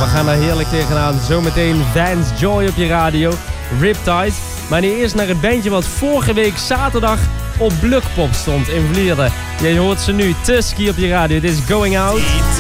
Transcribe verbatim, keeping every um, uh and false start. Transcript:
we gaan daar heerlijk tegenaan. Zometeen Vance Joy op je radio. Riptide. Maar nu eerst naar het bandje wat vorige week zaterdag op Blukpop stond in Vlieren. Je hoort ze nu. Tusky op je radio. Dit is Going Out.